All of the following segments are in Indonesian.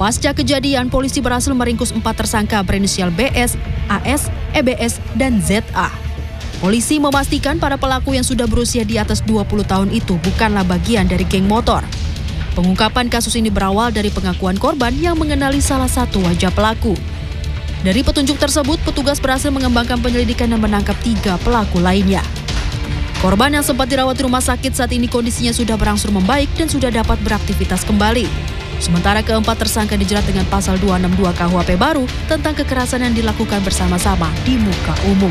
Pasca kejadian, polisi berhasil meringkus 4 tersangka berinisial BS, AS, EBS, dan ZA. Polisi memastikan para pelaku yang sudah berusia di atas 20 tahun itu bukanlah bagian dari geng motor. Pengungkapan kasus ini berawal dari pengakuan korban yang mengenali salah satu wajah pelaku. Dari petunjuk tersebut, petugas berhasil mengembangkan penyelidikan dan menangkap 3 pelaku lainnya. Korban yang sempat dirawat di rumah sakit saat ini kondisinya sudah berangsur membaik dan sudah dapat beraktivitas kembali. Sementara keempat tersangka dijerat dengan pasal 262 KUHP baru tentang kekerasan yang dilakukan bersama-sama di muka umum.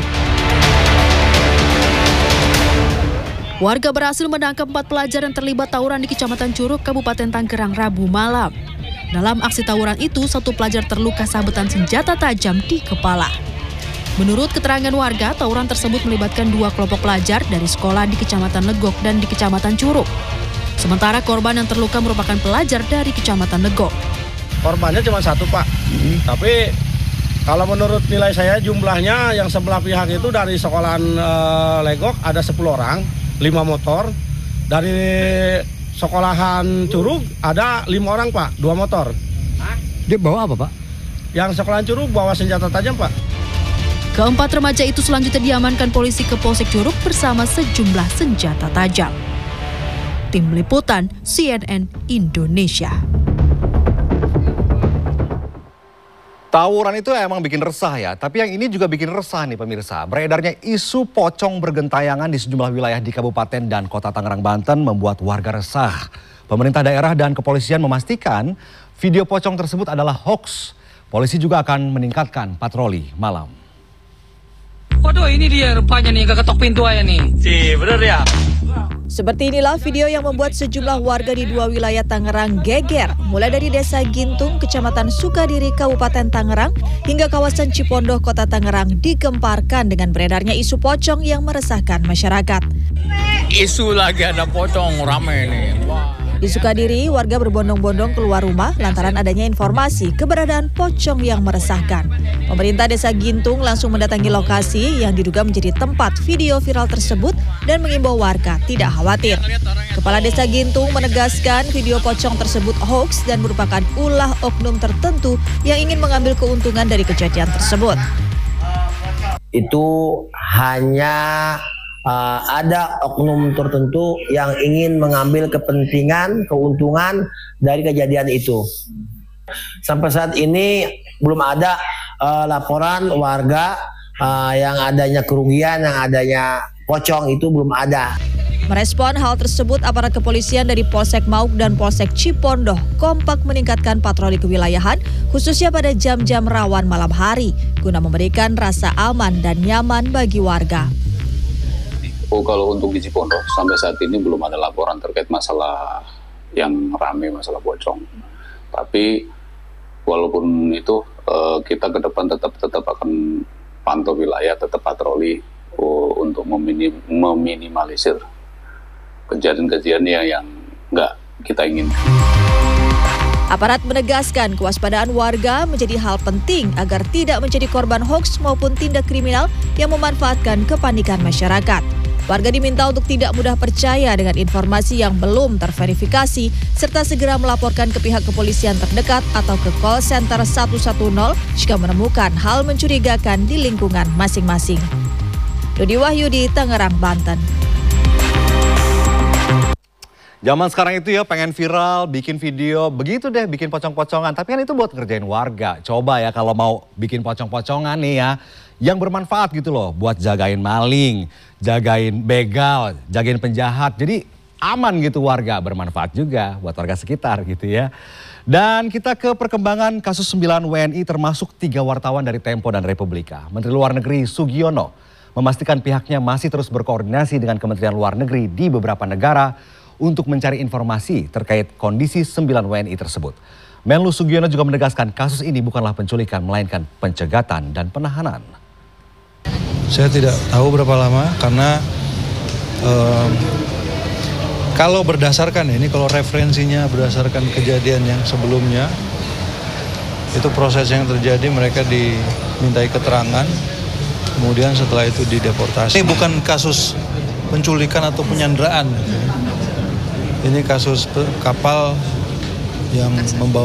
Warga berhasil menangkap 4 pelajar yang terlibat tawuran di Kecamatan Curug, Kabupaten Tangerang, Rabu malam. Dalam aksi tawuran itu, 1 pelajar terluka sabetan senjata tajam di kepala. Menurut keterangan warga, tawuran tersebut melibatkan 2 kelompok pelajar dari sekolah di Kecamatan Legok dan di Kecamatan Curug. Sementara korban yang terluka merupakan pelajar dari Kecamatan Legok. Korbannya cuma 1, Pak. Tapi kalau menurut nilai saya jumlahnya yang sebelah pihak itu dari sekolahan Legok ada 10 orang, 5 motor. Dari sekolahan Curug ada 5 orang, Pak, 2 motor. Dia bawa apa, Pak? Yang sekolahan Curug bawa senjata tajam, Pak. Keempat remaja itu selanjutnya diamankan polisi ke Polsek Curug bersama sejumlah senjata tajam. Tim Liputan CNN Indonesia. Tawuran itu emang bikin resah ya, tapi yang ini juga bikin resah nih pemirsa. Beredarnya isu pocong bergentayangan di sejumlah wilayah di Kabupaten dan Kota Tangerang, Banten membuat warga resah. Pemerintah daerah dan kepolisian memastikan video pocong tersebut adalah hoax. Polisi juga akan meningkatkan patroli malam. Waduh, ini dia rupanya nih, gak ketok pintu aja nih. Bener ya? Seperti inilah video yang membuat sejumlah warga di 2 wilayah Tangerang geger, mulai dari Desa Gintung, Kecamatan Sukadiri, Kabupaten Tangerang, hingga kawasan Cipondoh, Kota Tangerang digemparkan dengan beredarnya isu pocong yang meresahkan masyarakat. Isu lagi ada pocong, rame nih. Di Sukadiri, warga berbondong-bondong keluar rumah lantaran adanya informasi keberadaan pocong yang meresahkan. Pemerintah Desa Gintung langsung mendatangi lokasi yang diduga menjadi tempat video viral tersebut dan mengimbau warga tidak khawatir. Kepala Desa Gintung menegaskan video pocong tersebut hoax dan merupakan ulah oknum tertentu yang ingin mengambil keuntungan dari kejadian tersebut. Itu hanya ada oknum tertentu yang ingin mengambil kepentingan, keuntungan dari kejadian itu. Sampai saat ini belum ada laporan warga yang adanya kerugian, yang adanya pocong itu belum ada. Merespon hal tersebut, aparat kepolisian dari Polsek Mauk dan Polsek Cipondoh kompak meningkatkan patroli kewilayahan, khususnya pada jam-jam rawan malam hari, guna memberikan rasa aman dan nyaman bagi warga. Kalau untuk di Cipondoh sampai saat ini belum ada laporan terkait masalah yang ramai, masalah pocong. Tapi walaupun itu kita ke depan tetap akan pantau wilayah, tetap patroli untuk meminimalisir kejadian-kejadian yang nggak kita inginkan. Aparat menegaskan kewaspadaan warga menjadi hal penting agar tidak menjadi korban hoaks maupun tindak kriminal yang memanfaatkan kepanikan masyarakat. Warga diminta untuk tidak mudah percaya dengan informasi yang belum terverifikasi, serta segera melaporkan ke pihak kepolisian terdekat atau ke call center 110 jika menemukan hal mencurigakan di lingkungan masing-masing. Dodi Wahyudi, Tangerang, Banten. Zaman sekarang itu ya pengen viral, bikin video, begitu deh bikin pocong-pocongan. Tapi kan itu buat ngerjain warga. Coba ya kalau mau bikin pocong-pocongan nih ya, yang bermanfaat gitu loh. Buat jagain maling, jagain begal, jagain penjahat. Jadi aman gitu warga, bermanfaat juga buat warga sekitar gitu ya. Dan kita ke perkembangan kasus 9 WNI termasuk 3 wartawan dari Tempo dan Republika. Menteri Luar Negeri Sugiono memastikan pihaknya masih terus berkoordinasi dengan Kementerian Luar Negeri di beberapa negara untuk mencari informasi terkait kondisi 9 WNI tersebut. Menlu Sugiono juga menegaskan kasus ini bukanlah penculikan melainkan pencegatan dan penahanan. Saya tidak tahu berapa lama karena kalau berdasarkan ini, kalau referensinya berdasarkan kejadian yang sebelumnya, itu proses yang terjadi mereka dimintai keterangan, kemudian setelah itu dideportasi. Ini bukan kasus penculikan atau penyanderaan. Ini kasus kapal yang membawa